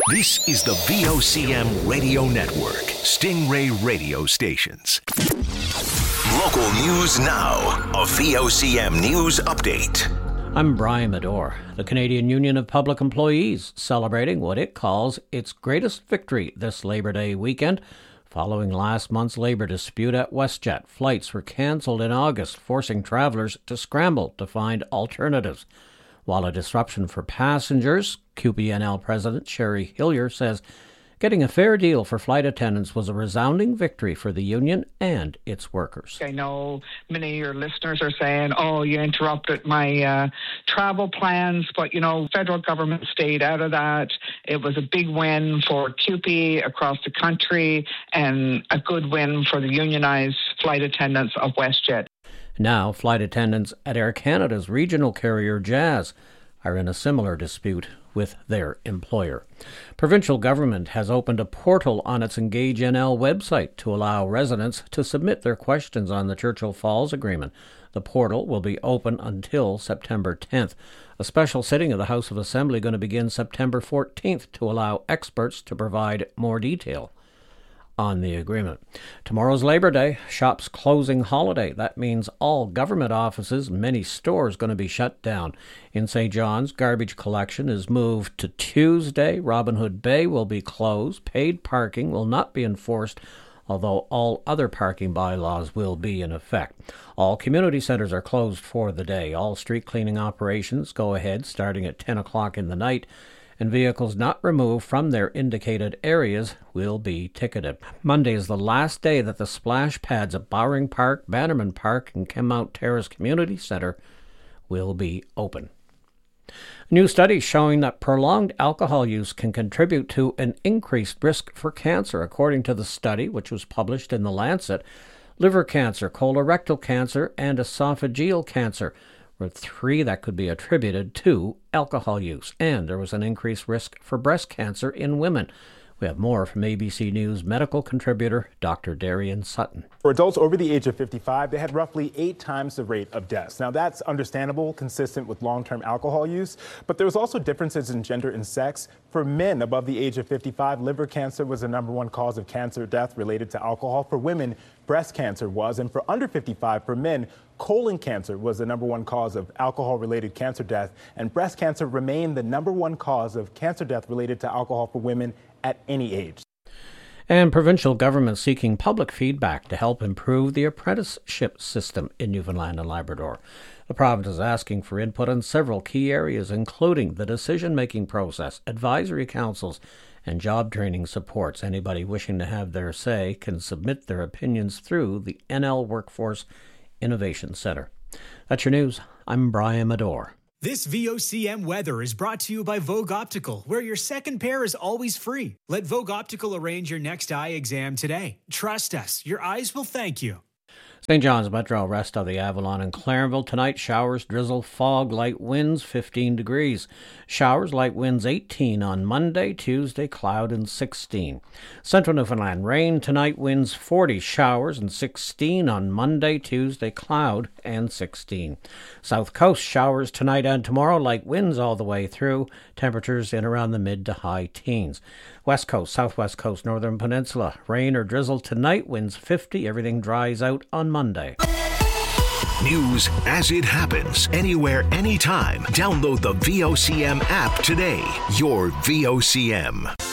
This is the VOCM Radio Network, Stingray radio stations. Local news now, a VOCM news update. I'm Brian Medore. The Canadian Union of Public Employees celebrating what it calls its greatest victory this Labor Day weekend. Following last month's labor dispute at WestJet, flights were cancelled in August, forcing travelers to scramble to find alternatives. While a disruption for passengers, QPNL President Sherry Hillier says getting a fair deal for flight attendants was a resounding victory for the union and its workers. I know many of your listeners are saying, you interrupted my travel plans, but, federal government stayed out of that. It was a big win for CUPE across the country and a good win for the unionized flight attendants of WestJet. Now, flight attendants at Air Canada's regional carrier Jazz are in a similar dispute with their employer. Provincial government has opened a portal on its Engage NL website to allow residents to submit their questions on the Churchill Falls Agreement. The portal will be open until September 10th. A special sitting of the House of Assembly going to begin September 14th to allow experts to provide more detail on the agreement. Tomorrow's Labor Day, shops closing holiday. That means all government offices, many stores going to be shut down. In St. John's, garbage collection is moved to Tuesday. Robin Hood Bay will be closed. Paid parking will not be enforced, although all other parking bylaws will be in effect. All community centres are closed for the day. All street cleaning operations go ahead starting at 10 o'clock in the night, and vehicles not removed from their indicated areas will be ticketed. Monday is the last day that the splash pads at Bowring Park, Bannerman Park, and Kenmount Terrace Community Centre will be open. A new study showing that prolonged alcohol use can contribute to an increased risk for cancer. According to the study, which was published in The Lancet, liver cancer, colorectal cancer, and esophageal cancer were three that could be attributed to alcohol use, and there was an increased risk for breast cancer in women. We have more from ABC News medical contributor Dr. Darian Sutton. For adults over the age of 55, they had roughly 8 times the rate of deaths. Now, that's understandable, consistent with long-term alcohol use, but there was also differences in gender and sex. For men above the age of 55, liver cancer was the #1 cause of cancer death related to alcohol. For women, breast cancer was, and for under 55, for men, colon cancer was the #1 cause of alcohol-related cancer death, and breast cancer remained the #1 cause of cancer death related to alcohol for women at any age. And provincial government seeking public feedback to help improve the apprenticeship system in Newfoundland and Labrador. The province is asking for input on several key areas, including the decision-making process, advisory councils, and job training supports. Anybody wishing to have their say can submit their opinions through the NL Workforce Innovation Centre. That's your news. I'm Brian Medore. This VOCM weather is brought to you by Vogue Optical, where your second pair is always free. Let Vogue Optical arrange your next eye exam today. Trust us, your eyes will thank you. St. John's Metro, rest of the Avalon and Clarenville tonight. Showers, drizzle, fog, light winds, 15 degrees. Showers, light winds, 18 on Monday. Tuesday, cloud and 16. Central Newfoundland, rain tonight, winds 40. Showers and 16 on Monday. Tuesday, cloud and 16. South Coast, showers tonight and tomorrow, light winds all the way through. Temperatures in around the mid to high teens. West Coast, Southwest Coast, Northern Peninsula, rain or drizzle tonight, winds 50. Everything dries out on Monday. News as it happens, anywhere, anytime. Download the VOCM app today. Your VOCM.